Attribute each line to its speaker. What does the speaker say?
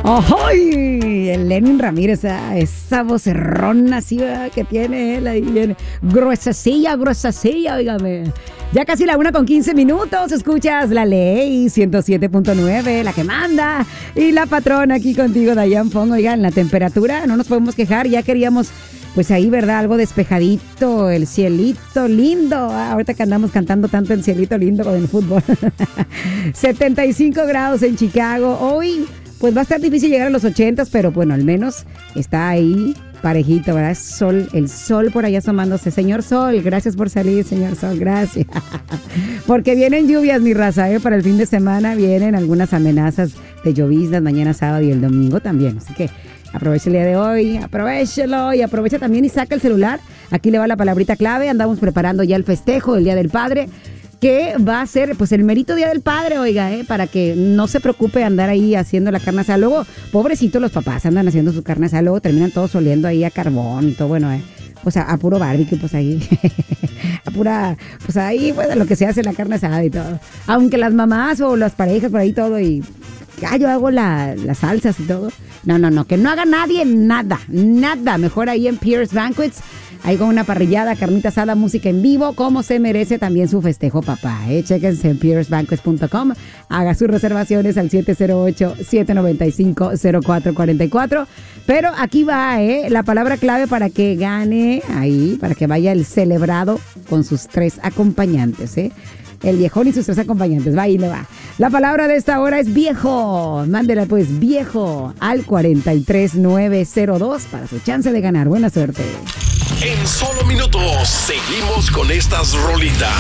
Speaker 1: ¡Ay! El Lenin Ramírez, esa vocerrona así que tiene él ahí bien gruesacilla, óigame. Ya casi la 1:15, escuchas La Ley 107.9, la que manda. Y la patrona aquí contigo, Dayan Fong. Oigan, la temperatura, no nos podemos quejar, ya queríamos, pues ahí, ¿verdad? Algo despejadito, el cielito lindo. Ahorita que andamos cantando tanto el cielito lindo con el fútbol. 75 grados en Chicago. Hoy, pues va a estar difícil llegar a los 80, pero bueno, al menos está ahí parejito, ¿verdad? Sol, el sol por allá asomándose. Señor Sol, gracias por salir, señor Sol, gracias. Porque vienen lluvias, mi raza, para el fin de semana vienen algunas amenazas de lloviznas, mañana sábado y el domingo también. Así que aproveche el día de hoy, aprovechelo y aprovecha también y saca el celular. Aquí le va la palabrita clave. Andamos preparando ya el festejo del Día del Padre, que va a ser pues el merito Día del Padre, oiga, para que no se preocupe andar ahí haciendo la carne asada. Luego, pobrecitos los papás andan haciendo su carne asada, luego terminan todos oliendo ahí a carbón y todo, bueno, pues a puro barbecue, pues ahí, a pura, pues ahí, pues a lo que se hace la carne asada y todo. Aunque las mamás o las parejas por ahí todo y yo hago las salsas y todo. No, que no haga nadie nada, mejor ahí en Pierce Banquets. Ahí con una parrillada, carnita asada, música en vivo, como se merece también su festejo, papá. Chéquense en piercebanquets.com. Haga sus reservaciones al 708-795-0444. Pero aquí va, la palabra clave para que gane ahí, para que vaya el celebrado con sus 3 acompañantes, El viejón y sus 3 acompañantes. Va, ahí le va. La palabra de esta hora es viejo. Mándela pues, viejo, al 43902 para su chance de ganar. Buena suerte.
Speaker 2: En solo minutos seguimos con estas rolitas.